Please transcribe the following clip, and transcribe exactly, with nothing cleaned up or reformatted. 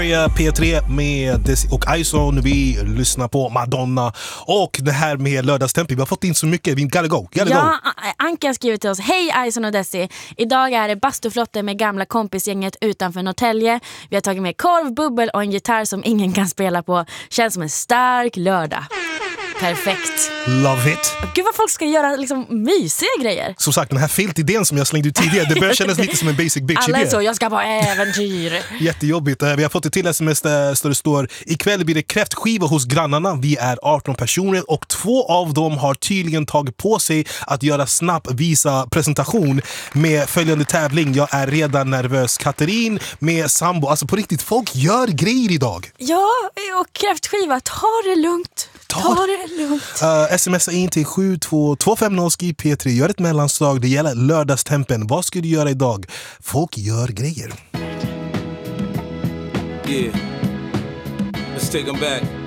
P tre med Desi och Ison. Vi lyssnar på Madonna. Och det här med lördagstempi. Vi har fått in så mycket. Vi gotta go. Gotta ja, go. Anka har skrivit till oss. Hej Ison och Desi. Idag är det bastuflotte med gamla kompisgänget utanför Norrtälje. Vi har tagit med korv, bubbel och en gitarr som ingen kan spela på. Känns som en stark lördag. Perfekt. Love it. Gud vad folk ska göra liksom mysiga grejer. Som sagt, den här filtidén som jag slängde ut tidigare, det börjar kännas lite som en basic bitch idé. Alla är så, jag ska på äventyr. Jättejobbigt. Vi har fått ett till sms där det står: ikväll blir det kräftskiva hos grannarna. Vi är arton personer och två av dem har tydligen tagit på sig att göra snabb visa presentation med följande tävling. Jag är redan nervös. Katerin med sambo. Alltså på riktigt, folk gör grejer idag. Ja, och kräftskiva, ta det lugnt. Ta, ta det lugnt. Uh, smsa in till sju två två fem noll skip P tre. Gör ett mellanslag. Det gäller lördagstempen. Vad ska du göra idag? Folk gör grejer. Yeah. Let's take them back.